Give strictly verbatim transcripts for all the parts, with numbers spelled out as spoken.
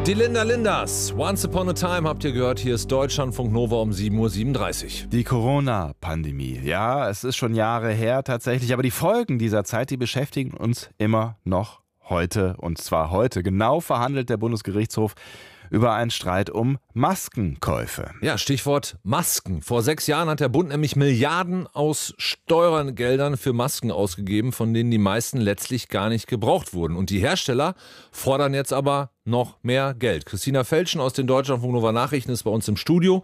Die Linda Lindas. Once Upon a Time habt ihr gehört. Hier ist Deutschlandfunk Nova um sieben Uhr siebenunddreißig. Die Corona-Pandemie. Ja, es ist schon Jahre her tatsächlich, aber die Folgen dieser Zeit, die beschäftigen uns immer noch heute. Und zwar heute. Genau verhandelt der Bundesgerichtshof über einen Streit um Maskenkäufe. Ja, Stichwort Masken. Vor sechs Jahren hat der Bund nämlich Milliarden aus Steuergeldern für Masken ausgegeben, von denen die meisten letztlich gar nicht gebraucht wurden. Und die Hersteller fordern jetzt aber noch mehr Geld. Christina Felschen aus den Deutschlandfunk Nova Nachrichten ist bei uns im Studio.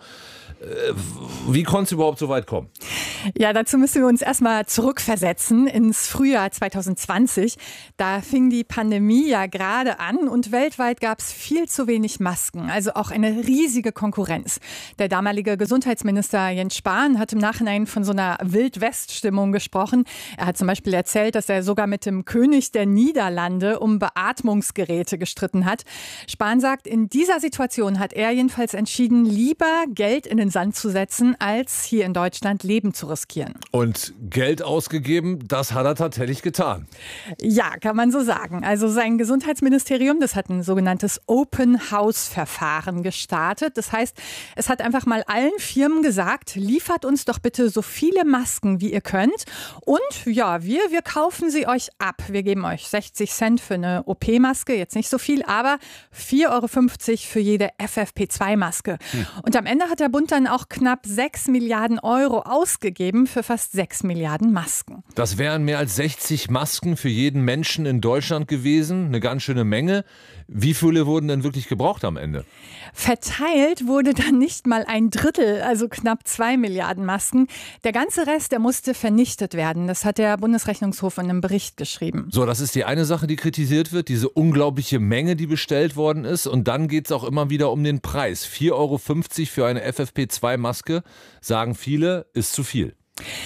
Wie konnte es überhaupt so weit kommen? Ja, dazu müssen wir uns erstmal zurückversetzen ins Frühjahr zwanzig zwanzig. Da fing die Pandemie ja gerade an und weltweit gab es viel zu wenig Masken, also auch eine riesige Konkurrenz. Der damalige Gesundheitsminister Jens Spahn hat im Nachhinein von so einer Wild-West-Stimmung gesprochen. Er hat zum Beispiel erzählt, dass er sogar mit dem König der Niederlande um Beatmungsgeräte gestritten hat. Spahn sagt, in dieser Situation hat er jedenfalls entschieden, lieber Geld in den Sand zu setzen, als hier in Deutschland Leben zu riskieren. Und Geld ausgegeben, das hat er tatsächlich getan. Ja, kann man so sagen. Also sein Gesundheitsministerium, das hat ein sogenanntes Open-House-Verfahren gestartet. Das heißt, es hat einfach mal allen Firmen gesagt, liefert uns doch bitte so viele Masken, wie ihr könnt. Und ja, wir, wir kaufen sie euch ab. Wir geben euch sechzig Cent für eine O P-Maske, jetzt nicht so viel, aber vier Euro fünfzig für jede F F P zwei Maske. Hm. Und am Ende hat der Bund dann auch knapp sechs Milliarden Euro ausgegeben für fast sechs Milliarden Masken. Das wären mehr als sechzig Masken für jeden Menschen in Deutschland gewesen. Eine ganz schöne Menge. Wie viele wurden denn wirklich gebraucht am Ende? Verteilt wurde dann nicht mal ein Drittel, also knapp zwei Milliarden Masken. Der ganze Rest, der musste vernichtet werden. Das hat der Bundesrechnungshof in einem Bericht geschrieben. So, das ist die eine Sache, die kritisiert wird, diese unglaubliche Menge, die bestellt worden ist. Und dann geht es auch immer wieder um den Preis. vier Euro fünfzig für eine F F P zwei Maske, sagen viele, ist zu viel.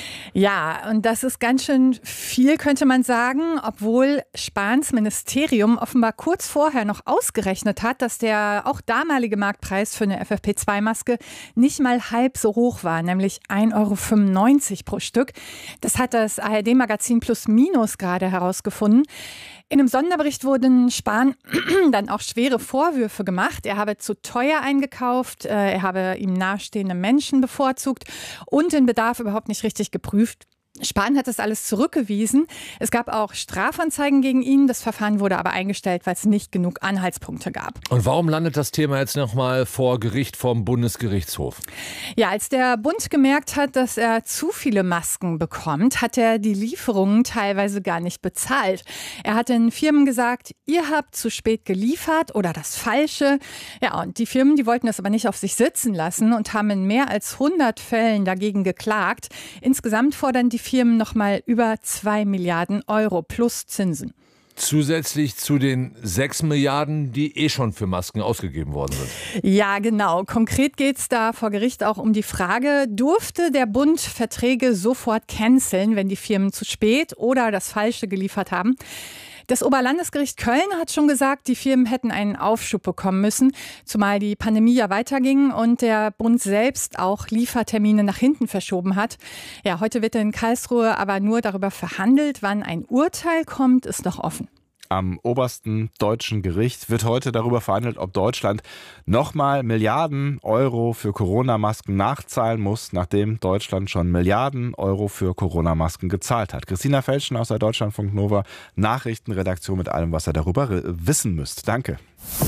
Ja, und das ist ganz schön viel, könnte man sagen, obwohl Spahns Ministerium offenbar kurz vorher noch ausgerechnet hat, dass der auch damalige Marktpreis für eine F F P zwei Maske nicht mal halb so hoch war, nämlich ein Euro fünfundneunzig pro Stück. Das hat das A R D-Magazin Plus Minus gerade herausgefunden. In einem Sonderbericht wurden Spahn dann auch schwere Vorwürfe gemacht. Er habe zu teuer eingekauft, er habe ihm nahestehende Menschen bevorzugt und den Bedarf überhaupt nicht richtig geprüft. Spahn hat das alles zurückgewiesen. Es gab auch Strafanzeigen gegen ihn. Das Verfahren wurde aber eingestellt, weil es nicht genug Anhaltspunkte gab. Und warum landet das Thema jetzt nochmal vor Gericht vom Bundesgerichtshof? Ja, als der Bund gemerkt hat, dass er zu viele Masken bekommt, hat er die Lieferungen teilweise gar nicht bezahlt. Er hat den Firmen gesagt, ihr habt zu spät geliefert oder das Falsche. Ja, und die Firmen, die wollten das aber nicht auf sich sitzen lassen und haben in mehr als hundert Fällen dagegen geklagt. Insgesamt fordern die Firmen nochmal über zwei Milliarden Euro plus Zinsen. Zusätzlich zu den sechs Milliarden, die eh schon für Masken ausgegeben worden sind. Ja, genau. Konkret geht es da vor Gericht auch um die Frage, durfte der Bund Verträge sofort canceln, wenn die Firmen zu spät oder das Falsche geliefert haben? Das Oberlandesgericht Köln hat schon gesagt, die Firmen hätten einen Aufschub bekommen müssen, zumal die Pandemie ja weiterging und der Bund selbst auch Liefertermine nach hinten verschoben hat. Ja, heute wird in Karlsruhe aber nur darüber verhandelt, wann ein Urteil kommt, ist noch offen. Am obersten deutschen Gericht wird heute darüber verhandelt, ob Deutschland nochmal Milliarden Euro für Corona-Masken nachzahlen muss, nachdem Deutschland schon Milliarden Euro für Corona-Masken gezahlt hat. Christina Felschen aus der Deutschlandfunk Nova Nachrichtenredaktion mit allem, was ihr darüber wissen müsst. Danke.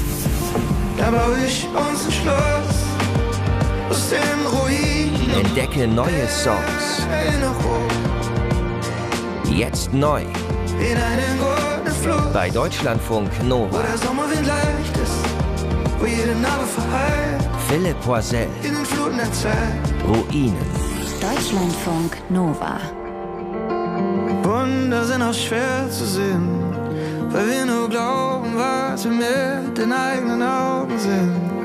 Da baue ich uns ein Schloss aus den Ruinen. Entdecke neue Songs. Jetzt neu. In einen goldenen Fluss. Bei Deutschlandfunk Nova. Wo der Sommerwind leicht ist, wo jede Narbe verheilt. Philipp Poisel. In den Fluten der Zeit. Ruinen. Deutschlandfunk Nova. Wunder sind auch schwer zu sehen, weil wir nur glauben, was wir mit den eigenen Augen sehen.